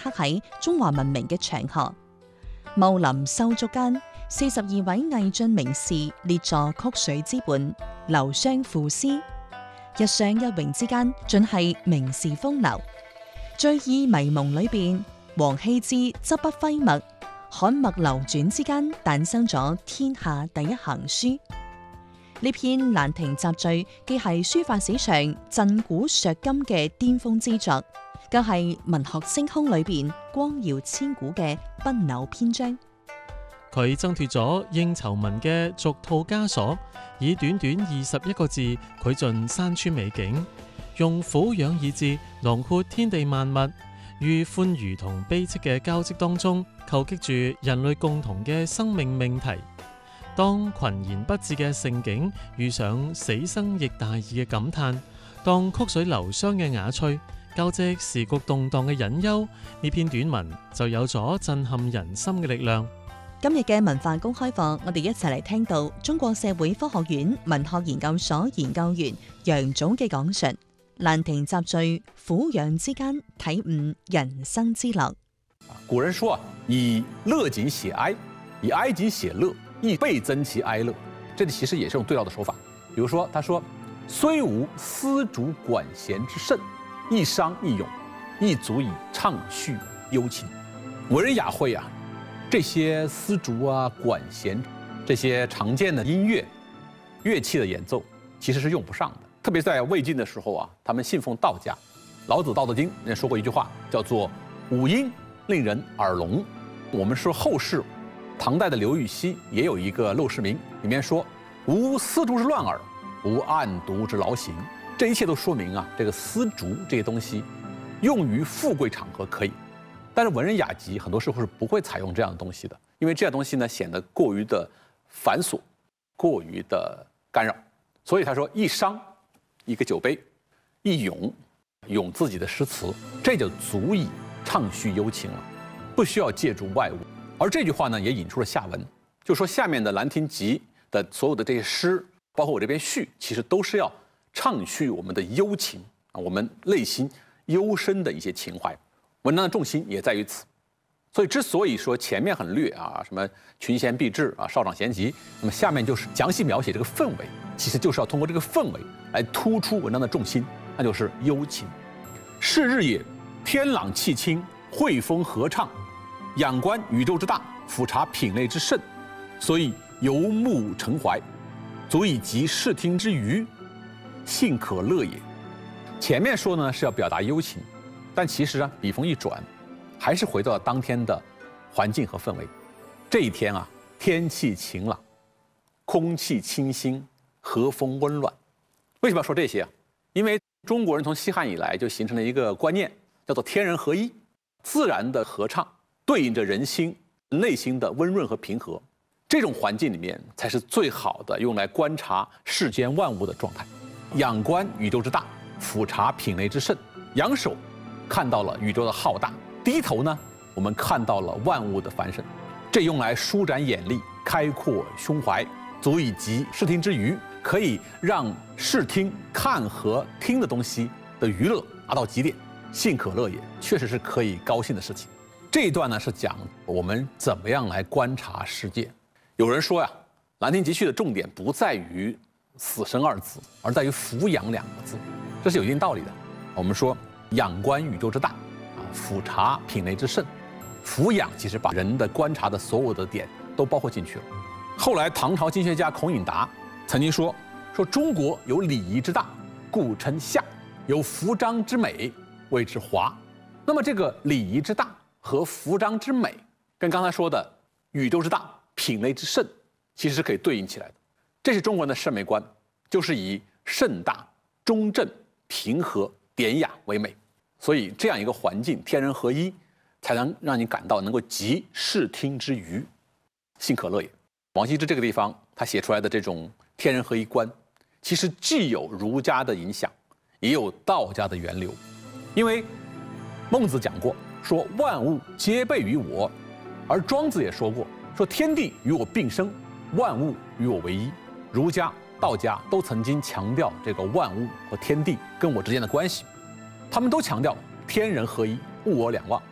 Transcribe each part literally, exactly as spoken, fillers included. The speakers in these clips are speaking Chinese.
刻喺中華文明嘅長河。茂林修築間，四十二位魏晉名士列坐曲水之畔，流觴賦詩，一觴一詠之間盡係名士風流。醉意迷蒙裏邊，王羲之執筆揮墨，刊墨流轉之間誕生咗天下第一行書。呢篇《蘭亭集序》既係書法史上震古削今嘅巔峰之作，更係文學星空裏邊光耀千古嘅不朽篇章。 佢掙脫咗應酬文嘅俗套枷鎖，以短短二十一個字繪盡山川美景，用俯仰二字囊括天地萬物，於歡愉同悲戚嘅交織當中，構擊住人類共同嘅生命命題。當群言不至嘅盛景遇上死生亦大義嘅感嘆，當曲水流觴嘅雅趣交織時局動盪嘅隱憂，呢篇短文就有咗震撼人心嘅力量。 今日嘅文化公開課，我哋一齊嚟聽到中國社會科學院文學研究所研究員楊祖嘅講述《蘭亭集序》，俯仰之間體悟人生之樂。 古人說啊，以樂景寫哀，以哀景寫樂，亦倍增其哀樂。這裡其實也是種對照的手法。比如說，他說：雖無絲竹管弦之盛，一觴一詠，亦足以暢敘幽情。文人雅會啊，這些絲竹啊、管弦這些常見的音樂樂器的演奏，其實是用不上的。特別在魏晉的時候啊，他們信奉道家。老子《道德經》也說過一句話，叫做五音令人耳聾。我們說後世，唐代的劉禹錫也有一個《陋室銘》，裡面說無絲竹之亂耳，無案牍之勞形。這一切都說明啊，這個絲竹這些東西用於富貴場合可以，但是文人雅集很多時候是不會採用這樣的東西的，因為這樣東西呢顯得過於的繁瑣，過於的干擾。所以他說一觴，一個酒杯，一詠，詠自己的詩詞，這就足以暢敘幽情了，不需要借助外物。而這句話呢，也引出了下文，就說下面的《蘭亭集》的所有的這些詩，包括我這邊序，其實都是要暢敘我們的幽情啊，我們內心幽深的一些情懷。文章的重心也在於此。所以之所以說前面很略啊，什麼群賢畢至啊，少長咸集，那麼下面就是詳細描寫這個氛圍，其實就是要通過這個氛圍來突出文章的重心，那就是幽情。是日也，天朗氣清，惠風和暢。仰觀宇宙之大，俯察品類之盛，所以游目骋懷，足以及視聽之娛，興可樂也。前面說呢是要表達幽情，但其實啊筆鋒一轉，還是回到了當天的環境和氛圍。這一天啊，天氣晴朗，空氣清新，和風溫暖。為什麼要說這些啊？因為中國人從西漢以來就形成了一個觀念，叫做天人合一，自然的合唱對應着人心內心的溫潤和平和，這種環境裡面才是最好的用來觀察世間萬物的狀態。仰觀宇宙之大，俯察品類之盛。仰手看到了宇宙的浩大，低頭呢，我們看到了萬物的繁盛。這用來舒展眼力，開闊胸懷，足以及視聽之娛，可以讓視聽看和聽的東西的娛樂達到極點。興可樂也，確實是可以高興的事情。這一段呢是講我們怎麼樣來觀察世界。有人說呀，《蘭亭集序》的重點不在於死生二字，而在於俯仰兩個字，這是有一定道理的。我們說仰觀宇宙之大，啊，俯察品類之盛。俯仰其實把人的觀察的所有的點都包括進去了。後來唐朝經學家孔穎達曾經說，說中國有禮儀之大，故稱夏；有服裝之美，謂之華。那麼這個禮儀之大和服裝之美，跟剛才說的宇宙之大、品類之盛，其實是可以對應起來的。這是中國人的審美觀，就是以盛大、中正、平和、典雅為美。所以這樣一個環境，天人合一，才能讓你感到能夠集視聽之娛，興可樂也。王羲之這個地方，他寫出來的這種天人合一觀，其實既有儒家的影響，也有道家的源流。因為孟子講過，說萬物皆備於我，而莊子也說過，說天地與我並生，萬物與我為一。儒家、道家都曾經強調這個萬物和天地跟我之間的關係，他們都強調天人合一，物我兩忘。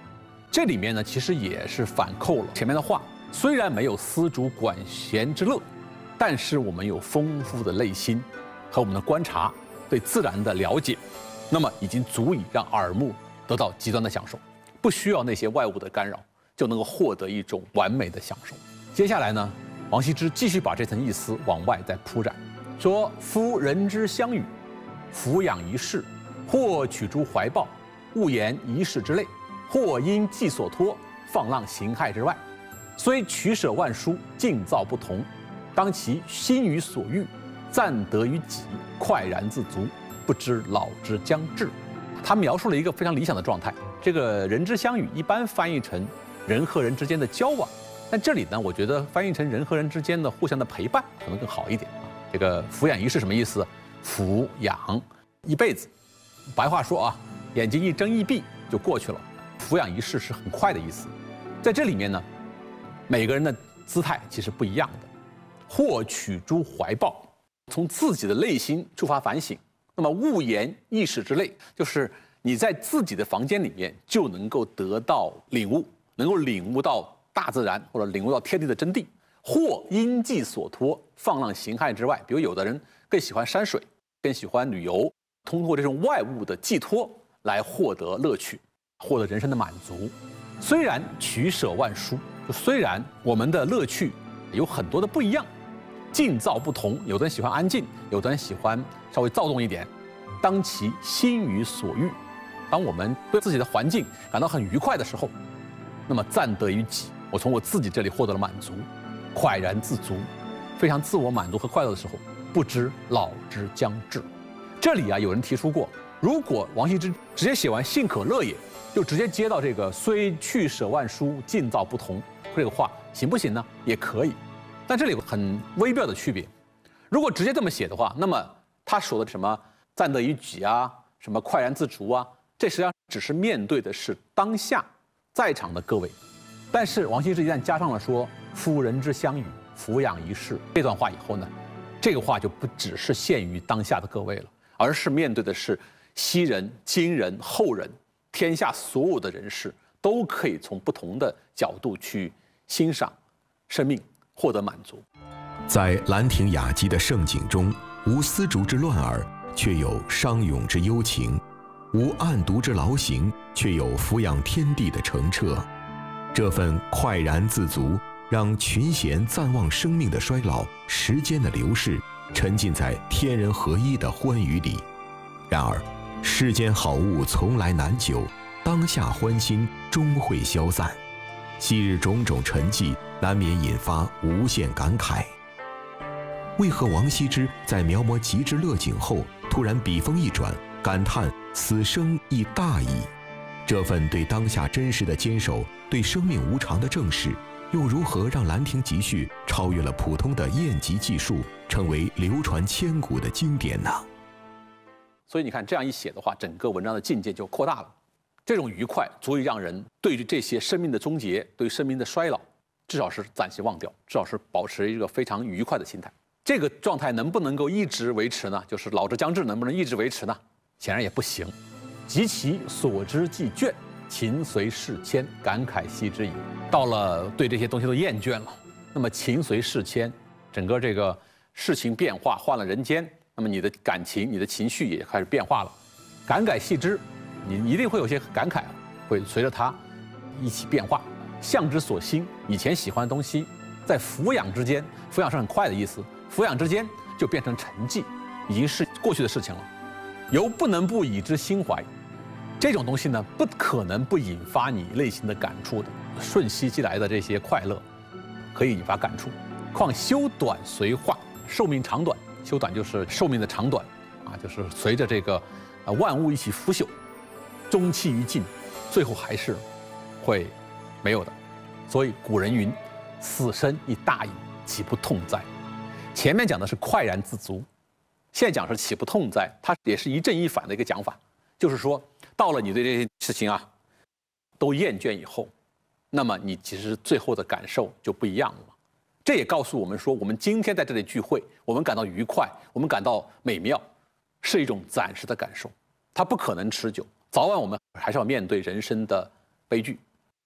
这里面呢，其实也是反扣了前面的话。虽然没有丝竹管弦之乐，但是我们有丰富的内心和我们的观察，对自然的了解，那么已经足以让耳目得到极端的享受，不需要那些外物的干扰，就能够获得一种完美的享受。接下来呢，王羲之继续把这层意思往外再铺展，说：“夫人之相与，俯仰一世，或取诸怀抱，勿言一世之类，或因寄所托，放浪形骸之外。虽取舍万殊，境造不同，当其心于所欲，暂得于己，快然自足，不知老之将至。”他描述了一个非常理想的状态。这个人之相与一般翻译成人和人之间的交往，但这里呢，我觉得翻译成人和人之间的互相的陪伴可能更好一点啊。这个俯仰一世什么意思？俯仰一辈子，白话说啊，眼睛一睁一闭就过去了。俯仰一世是很快的意思。在这里面呢，每个人的姿态其实不一样的。或取诸怀抱，从自己的内心出发反省。那么勿言一世之类，就是你在自己的房间里面就能够得到领悟，能够领悟到大自然或者领悟到天地的真谛。或因寄所托，放浪形骸之外，比如有的人更喜欢山水，更喜欢旅游，通过这种外物的寄托来获得乐趣，获得人生的满足。虽然取舍万殊，就虽然我们的乐趣有很多的不一样，境造不同，有的人喜欢安静，有的人喜欢稍微躁动一点。当其心于所欲，当我们对自己的环境感到很愉快的时候，那么暂得于己，我从我自己这里获得了满足，快然自足，非常自我满足和快乐的时候，不知老之将至。这里啊，有人提出过，如果王羲之直接写完幸可乐也，就直接接到这个虽去舍万殊，境造不同这个话，行不行呢？也可以，但这里有很微妙的区别。如果直接这么写的话，那么他说的什么暂得于己啊，什么快然自足啊，这实际上只是面对的是当下在场的各位。但是王羲之一旦加上了说夫人之相与，俯仰一世这段话以后呢，这个话就不只是限于当下的各位了，而是面对的是昔人、今人、后人，天下所有的人士都可以从不同的角度去欣赏生命，获得满足。 在兰亭雅集的盛景中，无丝竹之乱耳，却有商咏之幽情；无案牍之劳形，却有俯仰天地的澄澈。这份快然自足，让群贤暂忘生命的衰老、时间的流逝，沉浸在天人合一的欢愉里。然而，世间好物从来难久，当下欢欣终会消散。昔日种种沉寂，难免引发无限感慨。为何王羲之在描摹极致乐景后，突然笔锋一转，感叹此生亦大矣？这份对当下真实的坚守，对生命无常的正视，又如何让《兰亭集序》超越了普通的砚籍记述，成为流传千古的经典呢？ 所以你看，这样一写的话，整个文章的境界就扩大了。这种愉快足以让人对于这些生命的终结，对生命的衰老，至少是暂时忘掉，至少是保持一个非常愉快的心态。这个状态能不能够一直维持呢？就是老之将至能不能一直维持呢？显然也不行。及其所知既倦，情随事迁，感慨惜之矣。到了对这些东西都厌倦了，那么情随事迁，整个这个事情变化，换了人间，那么你的感情、你的情绪也开始变化了。感慨惜之，你一定会有些感慨，会随着它一起变化。向之所欣，以前喜欢的东西，在俯仰之间，俯仰是很快的意思，俯仰之间就变成沉寂，已经是过去的事情了。犹不能不以之心怀，这种东西呢，不可能不引发你内心的感触的。瞬息即来的这些快乐，可以引发感触。况修短随化，寿命长短，修短就是寿命的长短，啊，就是随着这个呃万物一起腐朽，终期于尽，最后还是会没有的。所以古人云：“死生亦大矣，岂不痛哉？”前面讲的是快然自足，现在讲是岂不痛哉，它也是一正一反的一个讲法，就是说，到了你对这些事情啊都厌倦以后，那么你其实最后的感受就不一样了。这也告诉我们说，我们今天在这里聚会，我们感到愉快，我们感到美妙，是一种暂时的感受，它不可能持久，早晚我们还是要面对人生的悲剧。